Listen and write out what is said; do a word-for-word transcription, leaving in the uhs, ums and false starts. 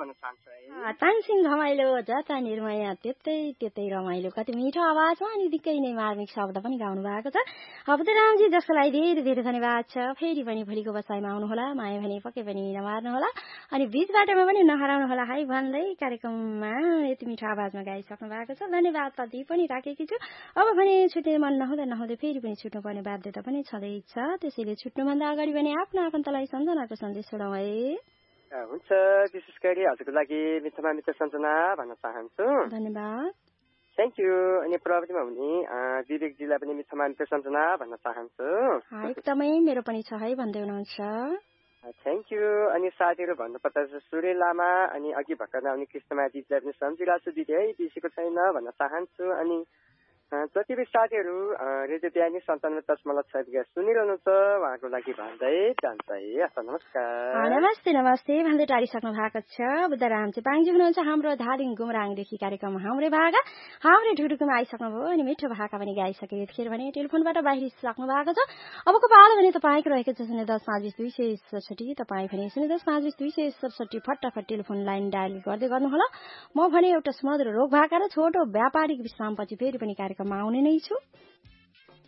भन्न चाहन्छु है। तानसिङ घमाइलो जता निर्मय त्यतै त्यतै रमाइलो, कति मिठो आवाजमा अनि निकै नै मार्मिक शब्द पनि गाउनु भएको छ। बुद्धरामजी जसलाई धेरै धेरै धन्यवाद छ। फेरि पनि भोलिको बसाइमा आउनुहोला, माया भने पक्कै पनि नमार्नुहोला अनि बीच बाटोमा पनि नहराउनुहोला है भन्दै कार्यक्रममा यति मिठो आवाजमा गाइसक्नु भएको छ। धन्यवाद कति पनि राखेकी छु। अब भने छुट्ने मन नहुँदा नहुँदै फेरि पनि छुट्नुपर्ने बाध्यता पनि छँदैछ। त्यसैले छुट्नुभन्दा अगाडि भने आफ्नो आफन्तलाई सम्झनाको सन्देश छोडौँ है। हुन्छ, विशेष गरी हजुरको लागि मिठोमा मिठो सम्झना भन्न चाहन्छु। धन्यवाद, थ्याङ्क यू। अनि प्रविधिमा हुने विवेकजीलाई पनि मिठोमा मिठो सम्झना भन्न चाहन्छु। एकदमै मेरो पनि छ है भन्दै हुनुहुन्छ। Thank you. अनि साथीहरू भन्नुपर्दा सूर्य लामा अनि अघि भर्खर आउने कृष्णमा दिदीलाई पनि सम्झिरहेको छु, दिदी है बिर्सेको छैन भन्न चाहन्छु। अनि जति पनि साथीहरू रेडियो बिहानी सन्तानब्बे दशमलव छ सुनिरहनुहुन्छ उहाँको लागि भन्दै जान्छ है। हस्, नमस्कार। नमस्ते नमस्ते भन्दै टारिसक्नु भएको छ। बुद्धराम चाहिँ पाङजी हुनुहुन्छ हाम्रो धादिङ गुमराङदेखि। कार्यक्रम हाम्रै भाका हाम्रै ढुडुकुमा आइसक्नुभयो अनि मिठो भाका पनि गाइसके। यतिखेर भने टेलिफोनबाट बाहिरिसक्नु भएको छ। अबको पालो भने तपाईँको रहेको छ शून्य दस पाँच बिस दुई सय सडसठी। तपाईँ भने शून्य दस पाँच बिस दुई सय सडसठी फटाफट टेलिफोन लाइन डायल गर्दै गर्नुहोला। म भने एउटा सुमधुर रोग भाका र छोटो व्यापारिक विश्रामपछि फेरि पनि कार्यक्रममा आउने नै छु।